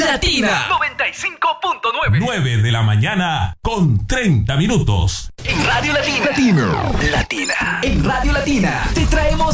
Latina 95.9. 9 de la mañana con 30 minutos. En Radio Latina. En Radio Latina te traemos